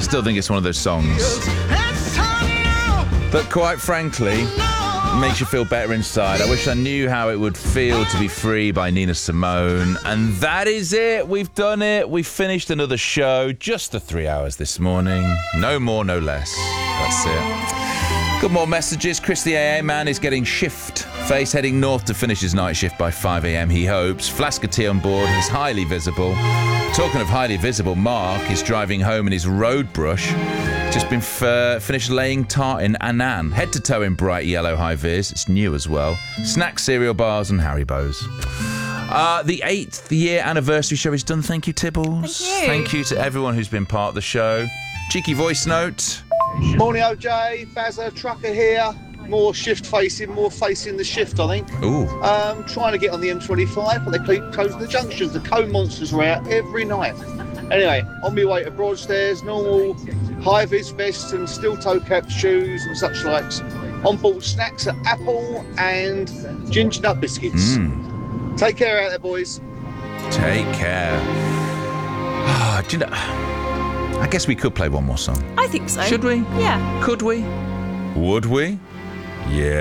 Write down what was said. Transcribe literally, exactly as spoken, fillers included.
still think it's one of those songs that, quite frankly, makes you feel better inside. I wish I knew how it would feel to be free by Nina Simone. And that is it. We've done it. We've finished another show. Just the three hours this morning. No more, no less. That's it. Good more messages. Chris the A A man is getting shift face, heading north to finish his night shift by five a.m. he hopes. Flask of tea on board. He's highly visible. Talking of highly visible, Mark is driving home in his road brush. Just been f- finished laying tart in Annan. Head to toe in bright yellow high-vis. It's new as well. Snacks, cereal bars and Haribo's. Uh, the eighth year anniversary show is done. Thank you, Tibbles. Thank you. Thank you to everyone who's been part of the show. Cheeky voice note. Morning, O J. Bazza, trucker here. More shift facing, more facing the shift, I think. Ooh. Um, trying to get on the M twenty-five, but they keep closing the junctions. The cone monsters are out every night. Anyway, on my way to Broadstairs, normal high-vis vests and steel-toe cap shoes and such likes. On board snacks at Apple and ginger nut biscuits. Mm. Take care out there, boys. Take care. Ah, do you know, I guess we could play one more song. I think so. Should we? Yeah. Could we? Would we? Yeah.